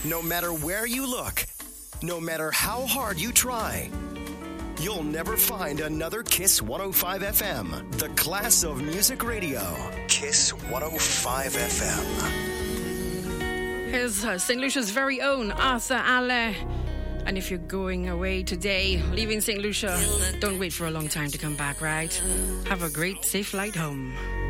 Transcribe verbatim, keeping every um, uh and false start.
No matter where you look, no matter how hard you try, you'll never find another Kiss one oh five F M. The class of music radio. Kiss one oh five F M. Here's uh, Saint Lucia's very own Arthur Ale. And if you're going away today, leaving Saint Lucia, don't wait for a long time to come back, right? Have a great, safe flight home.